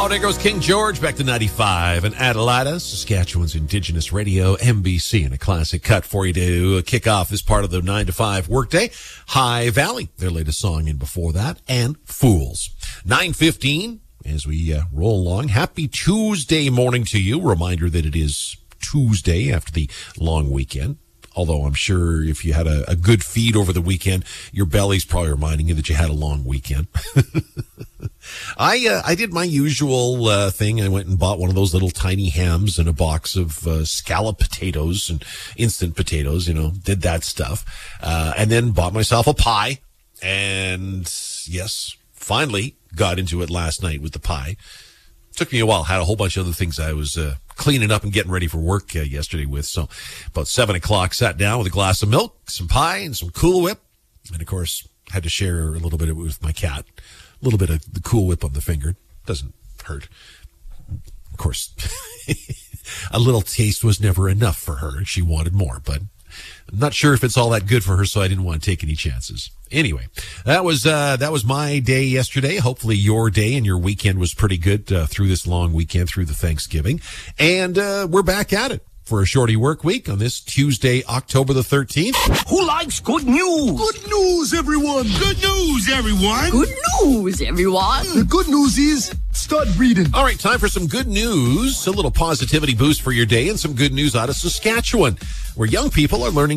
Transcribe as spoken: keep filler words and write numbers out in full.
Oh, there goes King George back to ninety-five and Adelaida, Saskatchewan's Indigenous Radio, M B C, and a classic cut for you to kick off this part of the nine to five workday. High Valley, their latest song in before that, and Fools. nine fifteen as we uh, roll along. Happy Tuesday morning to you. Reminder that it is Tuesday after the long weekend. Although I'm sure if you had a, a good feed over the weekend, your belly's probably reminding you that you had a long weekend. I uh, I did my usual uh, thing. I went and bought one of those little tiny hams and a box of uh, scallop potatoes and instant potatoes, you know, did that stuff. Uh, and then bought myself a pie. And yes, finally got into it last night with the pie. Took me a while. Had a whole bunch of other things I was uh, cleaning up and getting ready for work uh, yesterday with. So about seven o'clock, sat down with a glass of milk, some pie, and some Cool Whip. And, of course, had to share a little bit of it with my cat. A little bit of the Cool Whip on the finger. Doesn't hurt. Of course, a little taste was never enough for her. She wanted more, but I'm not sure if it's all that good for her, so I didn't want to take any chances. Anyway, that was uh, that was my day yesterday. Hopefully your day and your weekend was pretty good uh, through this long weekend, through the Thanksgiving. And uh, we're back at it for a shorty work week on this Tuesday, October the thirteenth. Who likes good news? Good news, everyone. Good news, everyone. Good news, everyone. The good news is, start reading. All right, time for some good news, a little positivity boost for your day, and some good news out of Saskatchewan, where young people are learning